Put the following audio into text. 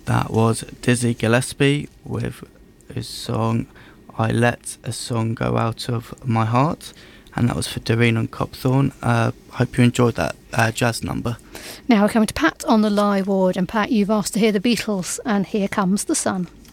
That was Dizzy Gillespie with his song I Let a Song Go Out of My Heart, and that was for Doreen and Copthorne. Hope you enjoyed that jazz number. Now we're coming to Pat on the Live Ward, and Pat, you've asked to hear the Beatles, and Here Comes the Sun.